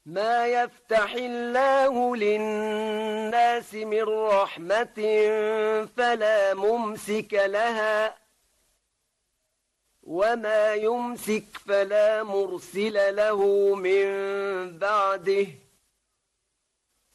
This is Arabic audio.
ما يفتح الله للناس من رحمة فلا ممسك لها وما يمسك فلا مرسل له من بعده